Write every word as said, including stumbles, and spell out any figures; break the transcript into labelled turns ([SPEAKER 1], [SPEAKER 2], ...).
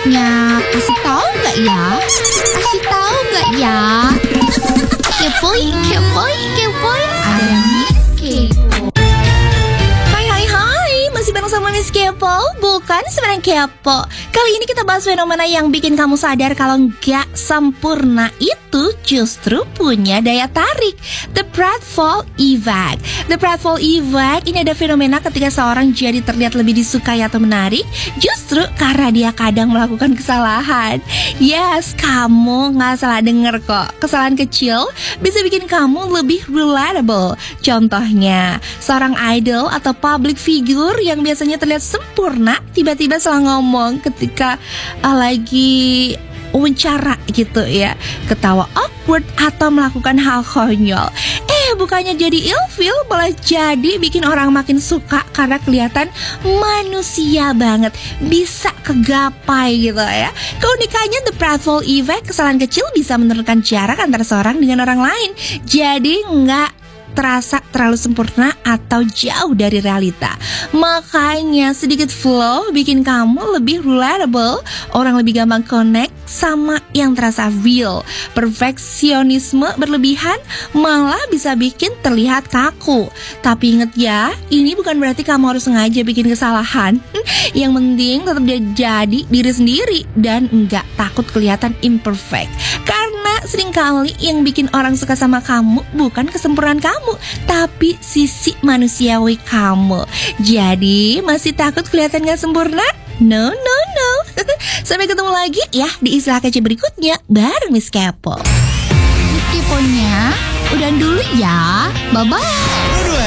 [SPEAKER 1] berikutnya. Kasih tahu nggak ya? Kasih tahu nggak ya? Kepoin, kepoin, kepoin. Ada Miss Kepo.
[SPEAKER 2] Hai hai hai, masih bareng sama Miss Kepo, bukan sebenarnya kepo. Kali ini kita bahas fenomena yang bikin kamu sadar kalau nggak sempurna itu justru punya daya tarik. The pratfall effect. The pratfall effect ini ada fenomena ketika seorang jadi terlihat lebih disukai atau menarik justru karena dia kadang melakukan kesalahan. Yes, kamu nggak salah denger kok. Kesalahan kecil bisa bikin kamu lebih relatable. Contohnya, seorang idol atau public figure yang biasanya terlihat sempurna tiba-tiba salah ngomong ketika uh, lagi wawancara gitu ya, ketawa awkward atau melakukan hal konyol. Eh, bukannya jadi ilfeel, malah jadi bikin orang makin suka karena kelihatan manusia banget, bisa kegapai gitu ya. Keunikannya the pratfall effect, kesalahan kecil bisa menurunkan jarak antara seorang dengan orang lain. Jadi nggak terasa terlalu sempurna atau jauh dari realita. Makanya sedikit flow bikin kamu lebih relatable. Orang lebih gampang connect sama yang terasa real. Perfeksionisme berlebihan malah bisa bikin terlihat kaku. Tapi inget ya, ini bukan berarti kamu harus sengaja bikin kesalahan. Yang penting tetap jadi diri sendiri dan nggak takut kelihatan imperfect. Karena seringkali yang bikin orang suka sama kamu bukan kesempurnaan kamu, tapi sisi manusiawi kamu. Jadi masih takut kelihatan gak sempurna? No, no, no. Sampai ketemu lagi ya di istilah kece berikutnya bareng Miss Kepo.
[SPEAKER 1] Miss Keponya, udah dulu ya. Bye-bye.